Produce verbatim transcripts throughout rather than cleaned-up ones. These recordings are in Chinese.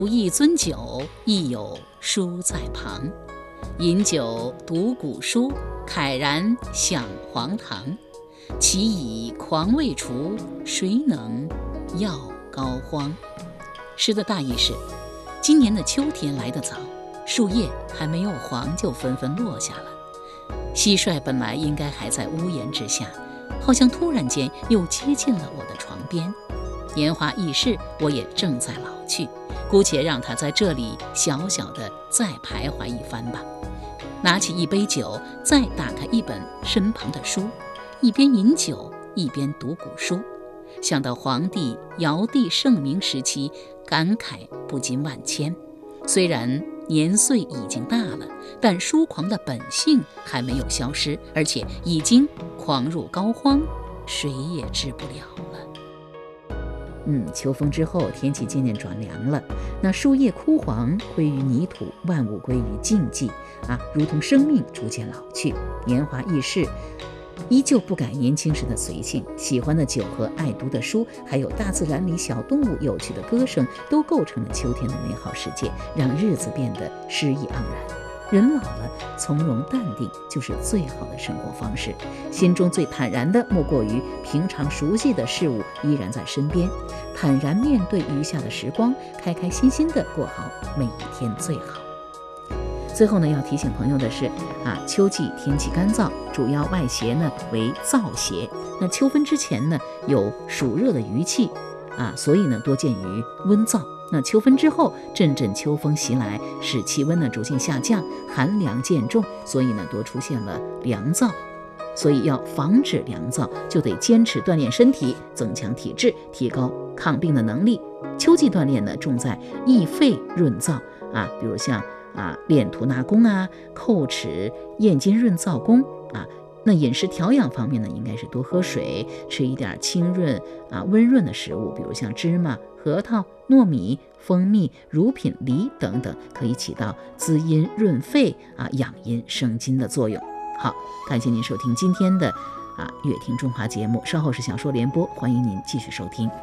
不亦尊酒，亦有书在旁。饮酒读古书，慨然享黄堂。其以狂未除，谁能药膏肓？诗的大意是，今年的秋天来得早，树叶还没有黄就纷纷落下了。蟋蟀本来应该还在屋檐之下，好像突然间又接近了我的床边。年华易逝，我也正在老去，姑且让它在这里小小的再徘徊一番吧。拿起一杯酒，再打开一本身旁的书，一边饮酒一边读古书，想到皇帝尧帝盛明时期，感慨不禁万千。虽然年岁已经大了，但书狂的本性还没有消失，而且已经狂入膏肓，谁也治不了了。嗯，秋风之后，天气渐渐转凉了，那树叶枯黄，归于泥土，万物归于静寂啊，如同生命逐渐老去，年华易逝，依旧不改年轻时的随性。喜欢的酒和爱读的书，还有大自然里小动物有趣的歌声，都构成了秋天的美好世界，让日子变得诗意盎然。人老了，从容淡定就是最好的生活方式。心中最坦然的，莫过于平常熟悉的事物依然在身边，坦然面对余下的时光，开开心心的过好每一天最好。最后呢，要提醒朋友的是啊，秋季天气干燥，主要外邪呢为燥邪。那秋分之前呢，有暑热的余气啊，所以呢多见于温燥。那秋分之后，阵阵秋风袭来，使气温呢逐渐下降，寒凉渐重，所以呢多出现了凉燥。所以要防止凉燥，就得坚持锻炼身体，增强体质，提高抗病的能力。秋季锻炼呢重在益肺润燥啊，比如像啊练吐纳功啊、叩齿咽津润燥功啊。那饮食调养方面呢，应该是多喝水，吃一点清润啊温润的食物，比如像芝麻、核桃、糯米、蜂蜜、乳品、梨等等，可以起到滋阴润肺啊、养阴生津的作用。好，感谢您收听今天的啊乐听中华节目，稍后是小说联播，欢迎您继续收听。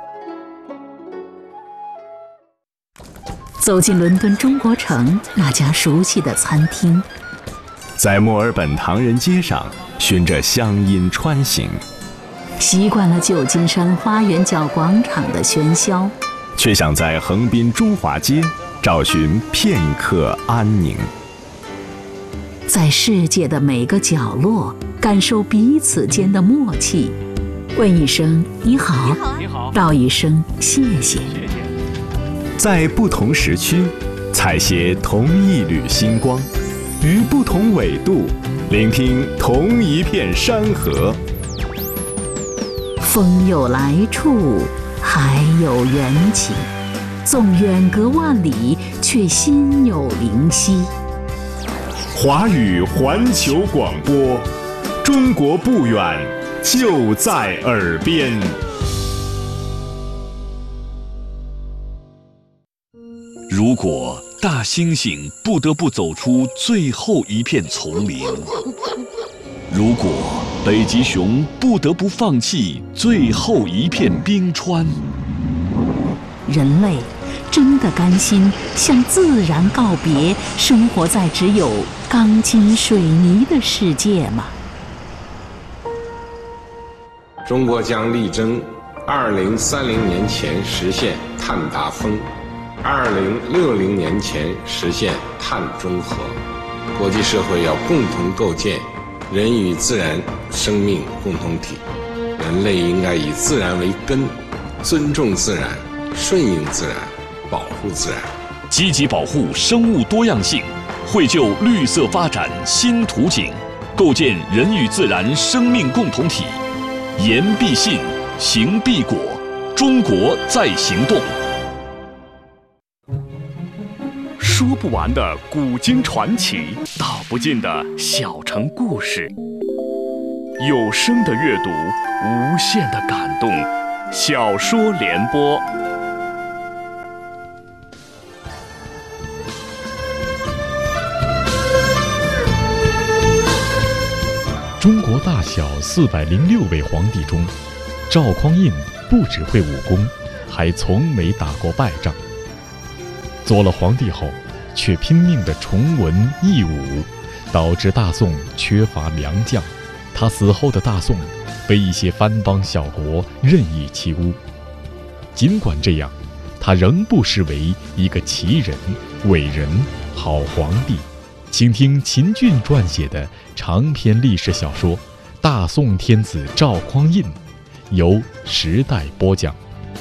走进伦敦中国城那家熟悉的餐厅， 在墨尔本唐人街上循着乡音穿行， 习惯了旧金山花园角广场的喧嚣， 却想在横滨中华街找寻片刻安宁。 在世界的每个角落感受彼此间的默契，问一声你好， 你好， 道一声谢谢。 在不同时区采撷同一缕星光，于不同纬度聆听同一片山河。 风有来处，海有缘起，纵远隔万里，却心有灵犀。 华语环球广播，中国不远，就在耳边。 如果大猩猩不得不走出最后一片丛林，如果北极熊不得不放弃最后一片冰川， 人类真的甘心向自然告别，生活在只有钢筋水泥的世界吗？ 中国将力争二零三零年前实现碳达峰，二零六零年前实现碳中和。国际社会要共同构建人与自然生命共同体，人类应该以自然为根，尊重自然，顺应自然，保护自然， 积极保护生物多样性，绘就绿色发展新图景，构建人与自然生命共同体。言必信，行必果，中国在行动。说不完的古今传奇，道不尽的小城故事，有声的阅读，无限的感动。小说联播。 中国大小四百零六位皇帝中，赵匡胤不只会武功，还从没打过败仗。 做了皇帝后，却拼命地崇文抑武，导致大宋缺乏良将。他死后的大宋被一些藩邦小国任意欺侮。尽管这样，他仍不失为一个奇人、伟人、好皇帝。请听秦俊撰写的长篇历史小说《大宋天子赵匡胤》，由时代播讲。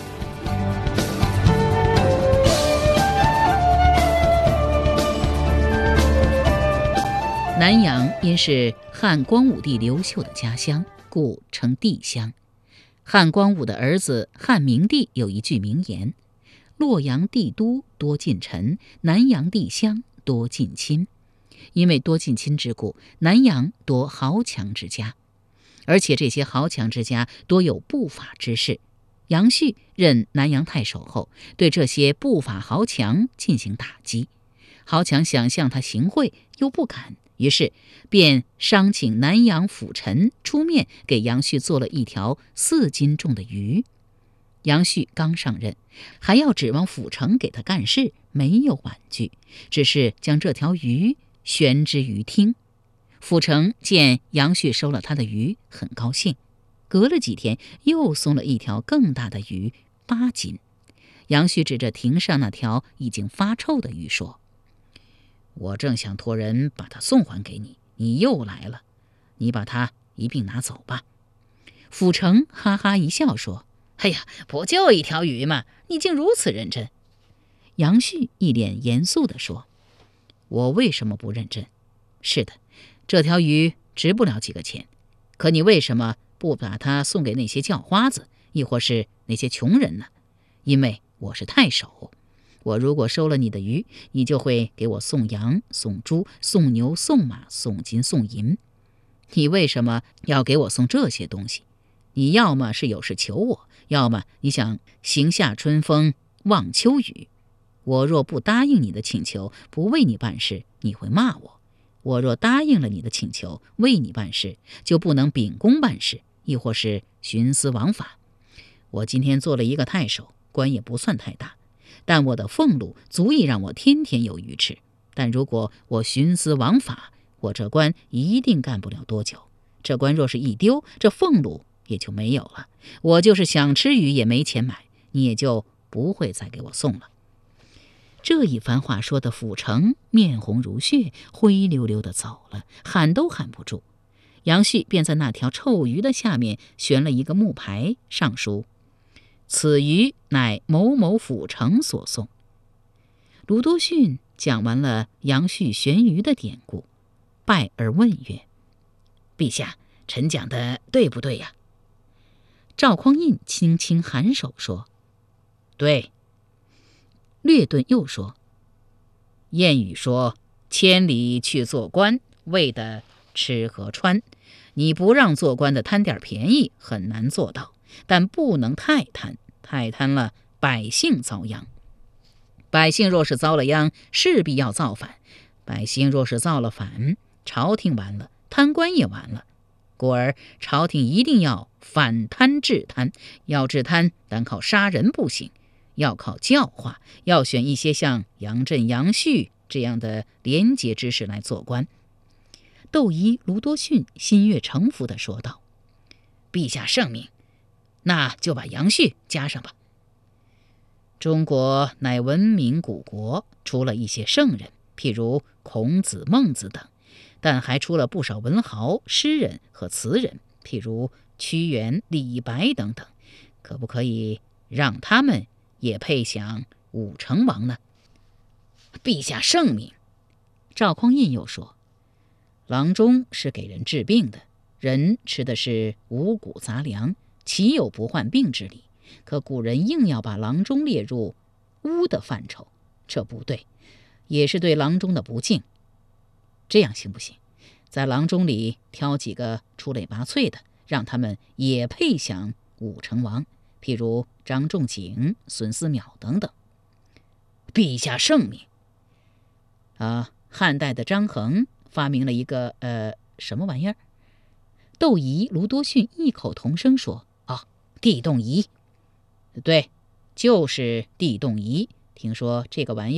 南阳因是汉光武帝刘秀的家乡，故称帝乡。汉光武的儿子汉明帝有一句名言：洛阳帝都多近臣，南阳帝乡多近亲。因为多近亲之故，南阳多豪强之家，而且这些豪强之家多有不法之事。杨旭任南阳太守后，对这些不法豪强进行打击。豪强想向他行贿，又不敢，于是便商请南阳府臣出面给杨旭做了一条四斤重的鱼。杨旭刚上任，还要指望府城给他干事，没有婉拒，只是将这条鱼悬之于厅。府城见杨旭收了他的鱼，很高兴。隔了几天，又送了一条更大的鱼，八斤。杨旭指着亭上那条已经发臭的鱼说：我正想托人把它送还给你，你又来了，你把它一并拿走吧。府城哈哈一笑说：哎呀，不就一条鱼嘛，你竟如此认真。杨旭一脸严肃地说：我为什么不认真？是的，这条鱼值不了几个钱，可你为什么不把它送给那些叫花子，亦或是那些穷人呢？因为我是太守，我如果收了你的鱼，你就会给我送羊、送猪、送牛、送马、送金、送银。你为什么要给我送这些东西？你要么是有事求我，要么你想行下春风望秋雨。我若不答应你的请求，不为你办事，你会骂我；我若答应了你的请求，为你办事，就不能秉公办事，亦或是徇私枉法。我今天做了一个太守，官也不算太大，但我的俸禄足以让我天天有鱼吃。但如果我徇私枉法，我这官一定干不了多久。这官若是一丢，这俸禄也就没有了。我就是想吃鱼也没钱买，你也就不会再给我送了。这一番话说的府城面红如血，灰溜溜的走了，喊都喊不住。杨旭便在那条臭鱼的下面悬了一个木牌，上书：此鱼乃某某府城所送。卢多逊讲完了杨旭悬鱼的典故，拜而问曰：陛下，臣讲的对不对呀？赵匡胤轻轻颔首说：对。略顿又说：谚语说，千里去做官，为的吃和穿。你不让做官的贪点便宜，很难做到，但不能太贪，太贪了，百姓遭殃。百姓若是遭了殃，势必要造反；百姓若是造了反，朝廷完了，贪官也完了。故而朝廷一定要反贪治贪，要治贪，单靠杀人不行，要靠教化，要选一些像杨震、杨旭这样的廉洁之士来做官。窦仪、卢多逊心悦诚服地说道：陛下圣明，那就把杨旭加上吧。中国乃文明古国，出了一些圣人，譬如孔子、孟子等，但还出了不少文豪、诗人和词人，譬如屈原、李白等等。可不可以让他们也配享武成王呢？陛下圣明。赵匡胤又说：郎中是给人治病的，人吃的是五谷杂粮，岂有不患病之理？可古人硬要把郎中列入巫的范畴，这不对，也是对郎中的不敬。这样行不行？在郎中里挑几个出类拔萃的，让他们也配享武成王，譬如张仲景、孙思邈等等。陛下圣明。啊，汉代的张衡发明了一个呃什么玩意儿？窦仪、卢多逊异口同声说：哦，地动仪。对，就是地动仪。听说这个玩意儿